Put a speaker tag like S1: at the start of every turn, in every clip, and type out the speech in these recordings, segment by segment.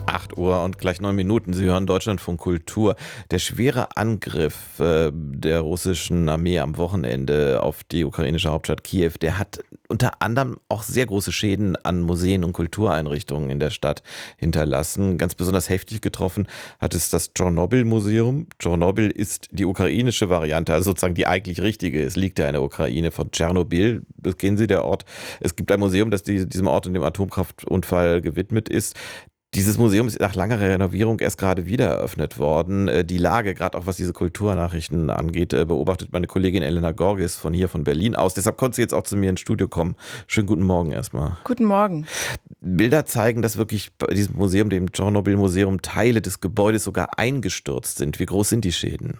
S1: 8 Uhr und gleich 9 Minuten. Sie hören Deutschlandfunk Kultur. Der schwere Angriff der russischen Armee am Wochenende auf die ukrainische Hauptstadt Kiew, der hat unter anderem auch sehr große Schäden an Museen und Kultureinrichtungen in der Stadt hinterlassen. Ganz besonders heftig getroffen hat es das Tschernobyl-Museum. Tschernobyl ist die ukrainische Variante, also sozusagen die eigentlich richtige. Es liegt ja in der Ukraine von Tschernobyl. Das kennen Sie, der Ort. Es gibt ein Museum, das diesem Ort und dem Atomkraftunfall gewidmet ist. Dieses Museum ist nach langer Renovierung erst gerade wieder eröffnet worden. Die Lage, gerade auch was diese Kulturnachrichten angeht, beobachtet meine Kollegin Elena Gorgis von Berlin aus. Deshalb konnte sie jetzt auch zu mir ins Studio kommen. Schönen guten Morgen erstmal.
S2: Guten Morgen.
S1: Bilder zeigen, dass wirklich bei diesem Museum, dem Tschernobyl-Museum, Teile des Gebäudes sogar eingestürzt sind. Wie groß sind die Schäden?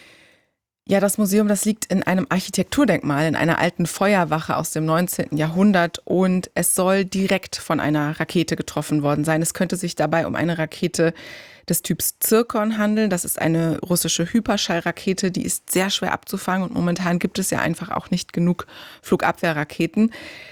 S2: Ja, das Museum, das liegt in einem Architekturdenkmal, in einer alten Feuerwache aus dem 19. Jahrhundert und es soll direkt von einer Rakete getroffen worden sein. Es könnte sich dabei um eine Rakete des Typs Zirkon handeln. Das ist eine russische Hyperschallrakete, die ist sehr schwer abzufangen und momentan gibt es ja einfach auch nicht genug Flugabwehrraketen.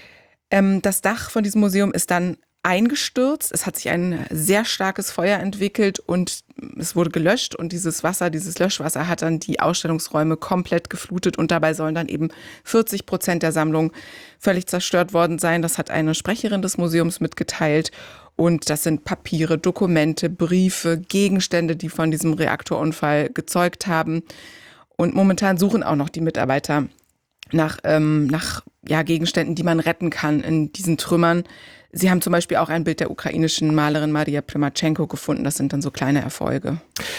S2: Das Dach von diesem Museum ist dann eingestürzt. Es hat sich ein sehr starkes Feuer entwickelt und es wurde gelöscht und dieses Löschwasser hat dann die Ausstellungsräume komplett geflutet und dabei sollen dann eben 40% der Sammlung völlig zerstört worden sein. Das hat eine Sprecherin des Museums mitgeteilt und das sind Papiere, Dokumente, Briefe, Gegenstände, die von diesem Reaktorunfall gezeugt haben und momentan suchen auch noch die Mitarbeiter nach Gegenständen, die man retten kann in diesen Trümmern. Sie haben zum Beispiel auch ein Bild der ukrainischen Malerin Maria Primatschenko gefunden. Das sind dann so kleine Erfolge.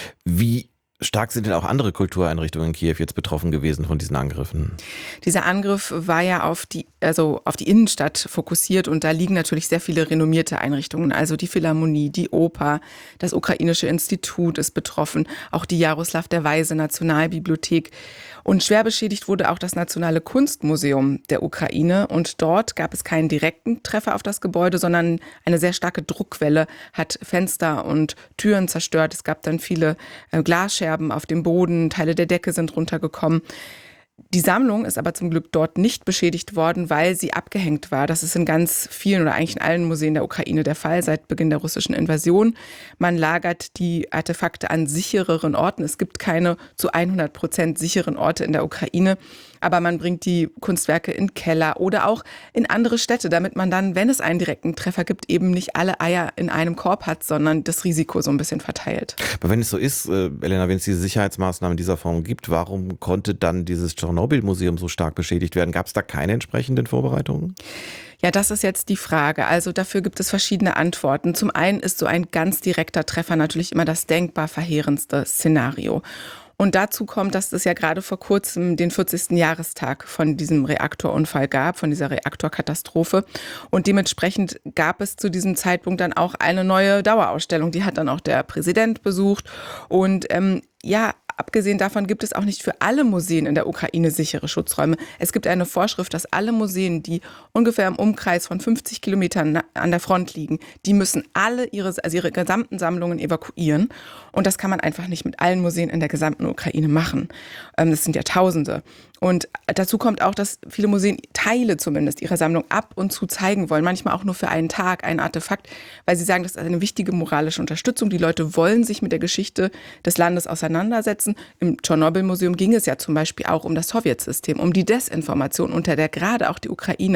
S1: Wie stark sind denn auch andere Kultureinrichtungen in Kiew jetzt betroffen gewesen von diesen Angriffen?
S2: Dieser Angriff war ja auf die Innenstadt fokussiert und da liegen natürlich sehr viele renommierte Einrichtungen. Also die Philharmonie, die Oper, das Ukrainische Institut ist betroffen, auch die Jaroslaw der Weise Nationalbibliothek. Und schwer beschädigt wurde auch das Nationale Kunstmuseum der Ukraine. Und dort gab es keinen direkten Treffer auf das Gebäude, sondern eine sehr starke Druckwelle hat Fenster und Türen zerstört. Es gab dann viele Glasscherben auf dem Boden, Teile der Decke sind runtergekommen. Die Sammlung ist aber zum Glück dort nicht beschädigt worden, weil sie abgehängt war. Das ist in ganz vielen oder eigentlich in allen Museen der Ukraine der Fall seit Beginn der russischen Invasion. Man lagert die Artefakte an sichereren Orten. Es gibt keine zu 100% sicheren Orte in der Ukraine, aber man bringt die Kunstwerke in Keller oder auch in andere Städte, damit man dann, wenn es einen direkten Treffer gibt, eben nicht alle Eier in einem Korb hat, sondern das Risiko so ein bisschen verteilt.
S1: Aber wenn es so ist, Elena, wenn es diese Sicherheitsmaßnahmen in dieser Form gibt, warum konnte dann dieses Tschernobyl-Museum so stark beschädigt werden? Gab es da keine entsprechenden Vorbereitungen?
S2: Ja, das ist jetzt die Frage. Also dafür gibt es verschiedene Antworten. Zum einen ist so ein ganz direkter Treffer natürlich immer das denkbar verheerendste Szenario. Und dazu kommt, dass es ja gerade vor kurzem den 40. Jahrestag von diesem Reaktorunfall gab, von dieser Reaktorkatastrophe. Und dementsprechend gab es zu diesem Zeitpunkt dann auch eine neue Dauerausstellung. Die hat dann auch der Präsident besucht. Und abgesehen davon gibt es auch nicht für alle Museen in der Ukraine sichere Schutzräume. Es gibt eine Vorschrift, dass alle Museen, die ungefähr im Umkreis von 50 Kilometern an der Front liegen, die müssen alle ihre gesamten Sammlungen evakuieren. Und das kann man einfach nicht mit allen Museen in der gesamten Ukraine machen. Das sind ja Tausende. Und dazu kommt auch, dass viele Museen Teile zumindest ihrer Sammlung ab und zu zeigen wollen, manchmal auch nur für einen Tag, ein Artefakt, weil sie sagen, das ist eine wichtige moralische Unterstützung. Die Leute wollen sich mit der Geschichte des Landes auseinandersetzen. Im Tschernobyl-Museum ging es ja zum Beispiel auch um das Sowjetsystem, um die Desinformation, unter der gerade auch die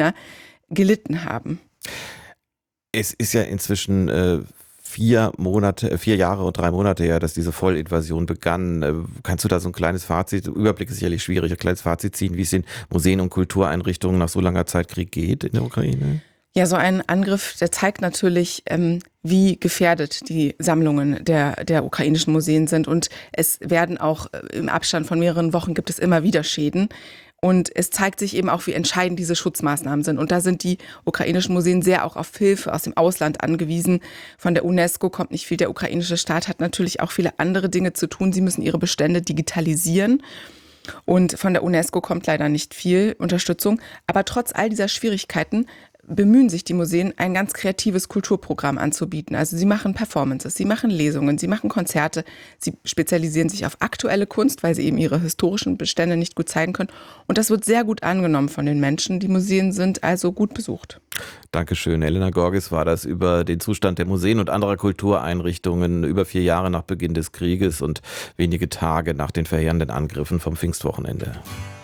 S2: Ukrainer gelitten haben.
S1: Es ist ja inzwischen 4 Jahre und 3 Monate her, dass diese Vollinvasion begann. Kannst du da so ein kleines Fazit, Überblick ist sicherlich schwierig, ein kleines Fazit ziehen, wie es den Museen und Kultureinrichtungen nach so langer Zeit Krieg geht in der Ukraine?
S2: Ja, so ein Angriff, der zeigt natürlich, wie gefährdet die Sammlungen der ukrainischen Museen sind. Und es werden auch im Abstand von mehreren Wochen gibt es immer wieder Schäden. Und es zeigt sich eben auch, wie entscheidend diese Schutzmaßnahmen sind. Und da sind die ukrainischen Museen sehr auch auf Hilfe aus dem Ausland angewiesen. Von der UNESCO kommt nicht viel. Der ukrainische Staat hat natürlich auch viele andere Dinge zu tun. Sie müssen ihre Bestände digitalisieren. Und von der UNESCO kommt leider nicht viel Unterstützung. Aber trotz all dieser Schwierigkeiten bemühen sich die Museen, ein ganz kreatives Kulturprogramm anzubieten. Also sie machen Performances, sie machen Lesungen, sie machen Konzerte, sie spezialisieren sich auf aktuelle Kunst, weil sie eben ihre historischen Bestände nicht gut zeigen können. Und das wird sehr gut angenommen von den Menschen. Die Museen sind also gut besucht.
S1: Dankeschön. Elena Gorges war das über den Zustand der Museen und anderer Kultureinrichtungen über 4 Jahre nach Beginn des Krieges und wenige Tage nach den verheerenden Angriffen vom Pfingstwochenende.